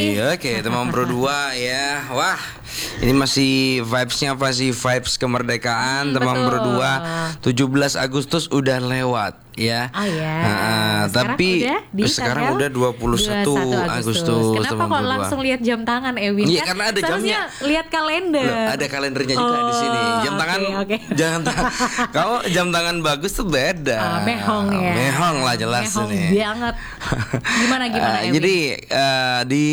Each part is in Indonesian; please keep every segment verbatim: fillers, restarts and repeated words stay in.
Iya, oke, teman Pro dua ya. Wah, ini masih vibes-nya masih vibes kemerdekaan, Hmm, teman betul. Pro dua. tujuh belas Agustus udah lewat ya. Oh ya. Nah, Sekarang tapi udah di sekarang tanggal udah dua puluh satu Agustus. Kenapa teman kok Pro dua. langsung lihat jam tangan, Ewin? Iya, Kan karena ada seharusnya jamnya. lihat kalender. Loh, ada kalendernya juga Oh, di sini. Jam tangan, oke, oke. jangan tangan. Kalau jam tangan bagus tuh beda. Ah, mehong ya. Mehong lah jelas Mehong ini. banget. Gimana gimana, Uh, Ewin? jadi uh, di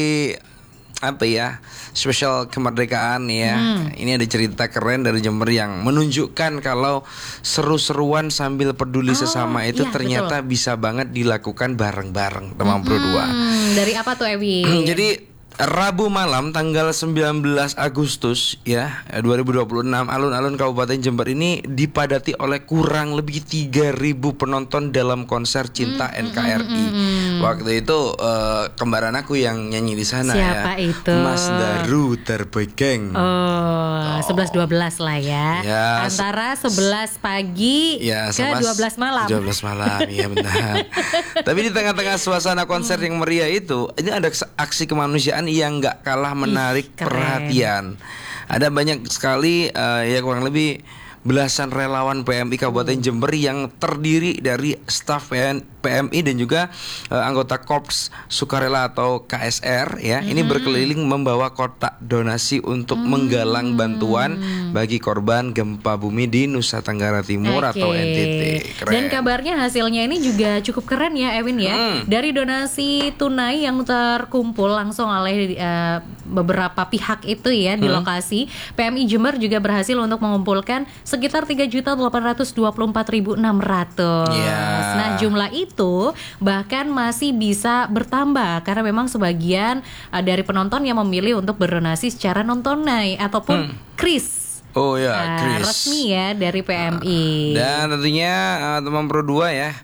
apa ya, spesial kemerdekaan ya, Hmm. ini ada cerita keren dari Jember yang menunjukkan kalau seru-seruan sambil peduli Oh, sesama itu iya, ternyata betul. bisa banget dilakukan bareng-bareng teman Pro dua. Hmm, dari apa tuh, Ewin? Jadi Rabu malam tanggal sembilan belas Agustus ya dua ribu dua puluh enam, alun-alun Kabupaten Jember ini dipadati oleh kurang lebih tiga ribu penonton dalam konser Cinta Hmm, N K R I. Waktu itu uh, kembaran aku yang nyanyi di sana. Siapa ya. itu? Mas Daru Terbaik. Oh, sebelas dua belas lah ya. Ya, Antara sebelas pagi Ya, ke sama dua belas malam. dua belas malam, iya benar. Tapi di tengah-tengah suasana konser yang meriah itu, ini ada aksi kemanusiaan yang nggak kalah menarik Ih, keren. perhatian. Ada banyak sekali uh, ya kurang lebih belasan relawan P M I Kabupaten Jember yang terdiri dari staf P M I dan juga uh, anggota Korps Sukarela atau K S R ya. Hmm. Ini berkeliling membawa kotak donasi untuk Hmm. menggalang bantuan bagi korban gempa bumi di Nusa Tenggara Timur Oke. atau N T T. Keren. Dan kabarnya hasilnya ini juga cukup keren ya, Ewin ya. Hmm. Dari donasi tunai yang terkumpul langsung oleh uh, beberapa pihak itu ya di Hmm. lokasi, P M I Jember juga berhasil untuk mengumpulkan sekitar tiga juta delapan ratus dua puluh empat ribu enam ratus. Ya. Nah, jumlah itu bahkan masih bisa bertambah karena memang sebagian uh, dari penonton yang memilih untuk berdonasi secara non tunai ataupun Hmm. kris. Oh ya, Nah, Chris. resmi ya dari P M I. Dan tentunya uh, teman Pro dua ya,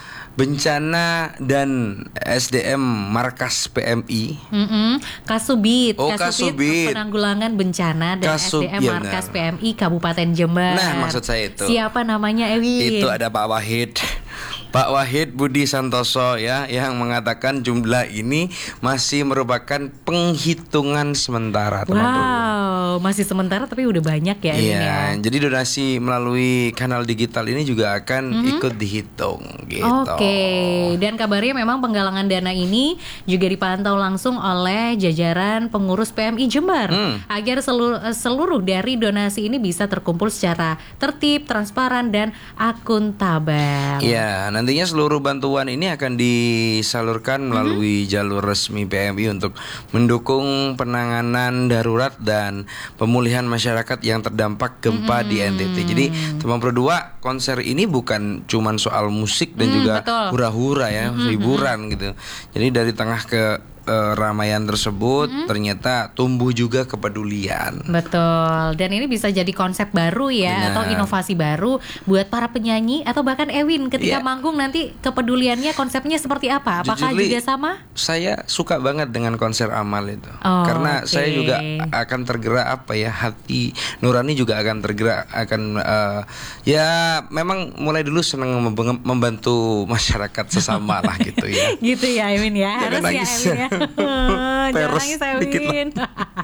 bencana dan S D M markas P M I. Mm-mm. Kasubit, Oh, Kasubit, Kasubit. Penanggulangan Bencana dan Kasub- S D M iya, Markas benar. P M I Kabupaten Jember. Nah, maksud saya itu. Siapa namanya, Ewin? Itu ada Pak Wahid. Pak Wahid Budi Santoso ya, yang mengatakan jumlah ini masih merupakan penghitungan sementara teman Pro. Wow, masih sementara tapi udah banyak ya, Ewin ya. Iya, jadi donasi melalui kanal digital ini juga akan Mm-hmm. ikut dihitung gitu. Oke, dan kabarnya memang penggalangan dana ini juga dipantau langsung oleh jajaran pengurus P M I Jember Hmm. agar seluruh, seluruh dari donasi ini bisa terkumpul secara tertib, transparan, dan akuntabel. Iya, nantinya seluruh bantuan ini akan disalurkan melalui Mm-hmm. jalur resmi P M I untuk mendukung penanganan darurat dan pemulihan masyarakat yang terdampak gempa di N T T. Jadi, teman Pro dua, konser ini bukan cuman soal musik dan Hmm, juga betul. hura-hura ya, hiburan gitu. Jadi dari tengah ke eh, ramaian tersebut ternyata tumbuh juga kepedulian. Betul, dan ini bisa jadi konsep baru ya, Benar. atau inovasi baru buat para penyanyi atau bahkan Ewin ketika Iya. manggung nanti kepeduliannya konsepnya seperti apa? Apakah Jujur, Li, juga sama? Saya suka banget dengan konser amal itu, Oh, karena oke. saya juga akan tergerak apa ya, hati nurani juga akan tergerak, akan eh, ya memang mulai dulu senang membe- membantu masyarakat sesama lah gitu ya. Gitu ya, Ewin ya, Jangan harus ya, nangis. Ewin ya. Jangan Peres nangis, dikit lah. Ewin.